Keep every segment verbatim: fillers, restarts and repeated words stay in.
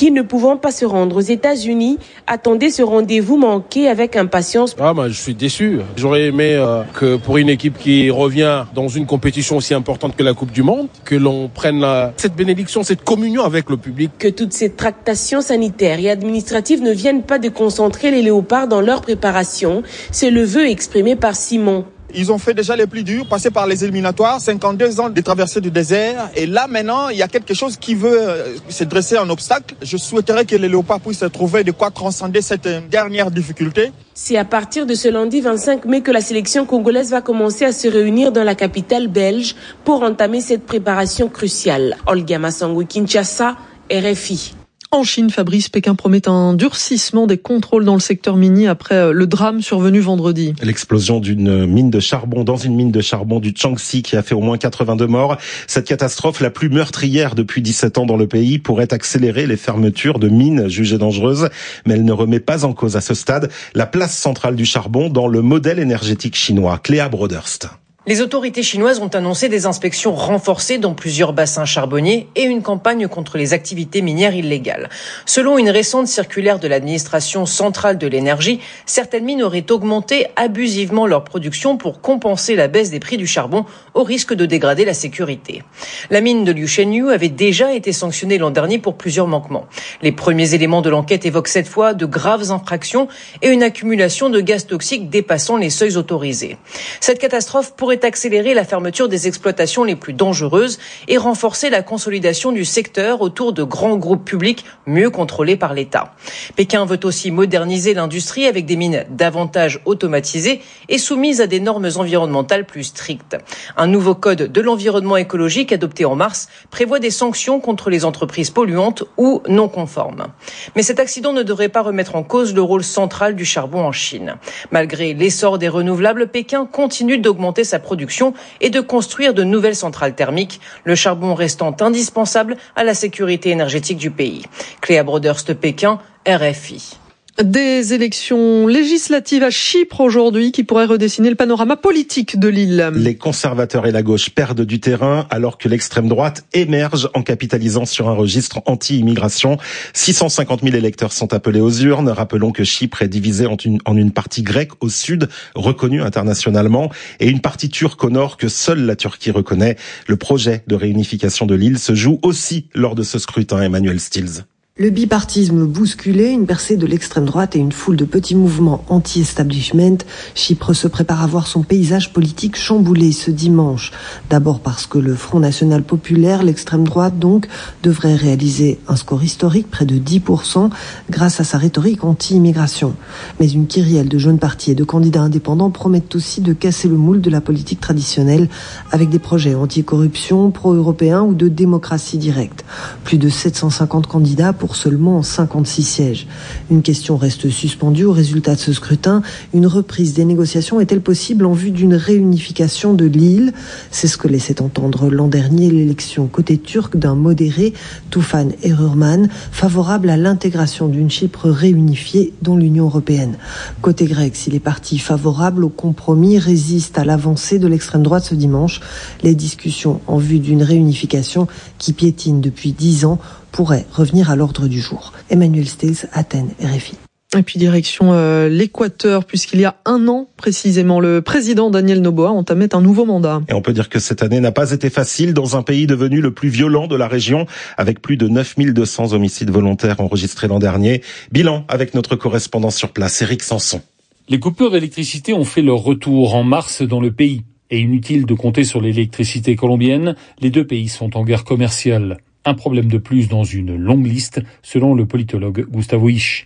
qui, ne pouvant pas se rendre aux États-Unis, attendaient ce rendez-vous manqué avec impatience. Ah, bah, je suis déçu. J'aurais aimé euh, que pour une équipe qui revient dans une compétition aussi importante que la Coupe du Monde, que l'on prenne la, cette bénédiction, cette communion avec le public. Que toutes ces tractations sanitaires et administratives ne viennent pas déconcentrer les léopards dans leur préparation, c'est le vœu exprimé par Simon. Ils ont fait déjà les plus durs, passé par les éliminatoires, cinquante-deux ans de traversée du désert. Et là, maintenant, il y a quelque chose qui veut euh, se dresser en obstacle. Je souhaiterais que les léopards puissent trouver de quoi transcender cette euh, dernière difficulté. C'est à partir de ce lundi vingt-cinq mai que la sélection congolaise va commencer à se réunir dans la capitale belge pour entamer cette préparation cruciale. Olga Massangou, Kinshasa, R F I. En Chine, Fabrice, Pékin promet un durcissement des contrôles dans le secteur minier après le drame survenu vendredi. L'explosion d'une mine de charbon dans une mine de charbon du Jiangxi qui a fait au moins quatre-vingt-deux morts. Cette catastrophe, la plus meurtrière depuis dix-sept ans dans le pays, pourrait accélérer les fermetures de mines jugées dangereuses. Mais elle ne remet pas en cause à ce stade la place centrale du charbon dans le modèle énergétique chinois. Cléa Broderst. Les autorités chinoises ont annoncé des inspections renforcées dans plusieurs bassins charbonniers et une campagne contre les activités minières illégales. Selon une récente circulaire de l'administration centrale de l'énergie, certaines mines auraient augmenté abusivement leur production pour compenser la baisse des prix du charbon au risque de dégrader la sécurité. La mine de Liu Shenyu avait déjà été sanctionnée l'an dernier pour plusieurs manquements. Les premiers éléments de l'enquête évoquent cette fois de graves infractions et une accumulation de gaz toxiques dépassant les seuils autorisés. Cette catastrophe pourrait accélérer la fermeture des exploitations les plus dangereuses et renforcer la consolidation du secteur autour de grands groupes publics mieux contrôlés par l'État. Pékin veut aussi moderniser l'industrie avec des mines davantage automatisées et soumises à des normes environnementales plus strictes. Un nouveau code de l'environnement écologique adopté en mars prévoit des sanctions contre les entreprises polluantes ou non conformes. Mais cet accident ne devrait pas remettre en cause le rôle central du charbon en Chine. Malgré l'essor des renouvelables, Pékin continue d'augmenter sa production et de construire de nouvelles centrales thermiques, le charbon restant indispensable à la sécurité énergétique du pays. Cléa Broderst, Pékin, R F I. Des élections législatives à Chypre aujourd'hui qui pourraient redessiner le panorama politique de l'île. Les conservateurs et la gauche perdent du terrain alors que l'extrême droite émerge en capitalisant sur un registre anti-immigration. six cent cinquante mille électeurs sont appelés aux urnes. Rappelons que Chypre est divisée en une, en une partie grecque au sud, reconnue internationalement, et une partie turque au nord que seule la Turquie reconnaît. Le projet de réunification de l'île se joue aussi lors de ce scrutin. Emmanuel Stills. Le bipartisme bousculé, une percée de l'extrême droite et une foule de petits mouvements anti-establishment, Chypre se prépare à voir son paysage politique chamboulé ce dimanche. D'abord parce que le Front National Populaire, l'extrême droite donc, devrait réaliser un score historique, près de dix pour cent, grâce à sa rhétorique anti-immigration. Mais une kyrielle de jeunes partis et de candidats indépendants promettent aussi de casser le moule de la politique traditionnelle avec des projets anti-corruption, pro-européens ou de démocratie directe. Plus de sept cent cinquante candidats pour seulement cinquante-six sièges. Une question reste suspendue au résultat de ce scrutin. Une reprise des négociations est-elle possible en vue d'une réunification de l'île ? C'est ce que laissait entendre l'an dernier l'élection côté turc d'un modéré, Tufan Erurman, favorable à l'intégration d'une Chypre réunifiée dans l'Union européenne. Côté grec, si les partis favorables au compromis résistent à l'avancée de l'extrême droite ce dimanche, les discussions en vue d'une réunification qui piétine depuis dix ans pourrait revenir à l'ordre du jour. Emmanuel Stills, Athènes, R F I. Et puis direction euh, l'Équateur, puisqu'il y a un an précisément, le président Daniel Noboa entamait un nouveau mandat. Et on peut dire que cette année n'a pas été facile dans un pays devenu le plus violent de la région, avec plus de neuf mille deux cents homicides volontaires enregistrés l'an dernier. Bilan avec notre correspondant sur place, Éric Sanson. Les coupures d'électricité ont fait leur retour en mars dans le pays. Et inutile de compter sur l'électricité colombienne, les deux pays sont en guerre commerciale. Un problème de plus dans une longue liste, selon le politologue Gustavo Isch.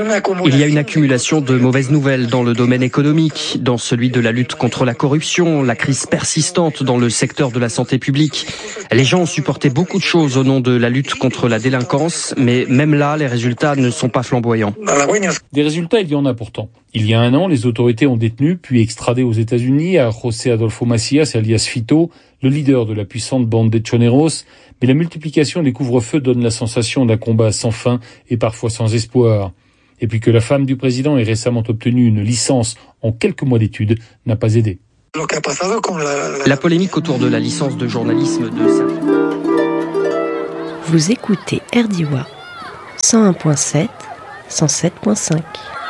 Il y a une accumulation de mauvaises nouvelles dans le domaine économique, dans celui de la lutte contre la corruption, la crise persistante dans le secteur de la santé publique. Les gens ont supporté beaucoup de choses au nom de la lutte contre la délinquance, mais même là, les résultats ne sont pas flamboyants. Des résultats, il y en a pourtant. Il y a un an, les autorités ont détenu, puis extradé aux États-Unis à José Adolfo Macias, alias Fito, le leader de la puissante bande des Choneros, mais la multiplication des couvre-feux donne la sensation d'un combat sans fin et parfois sans espoir. Et puis que la femme du président ait récemment obtenu une licence en quelques mois d'études n'a pas aidé. La polémique autour de la licence de journalisme de sa... Vous écoutez R D I W A cent un virgule sept, cent sept virgule cinq.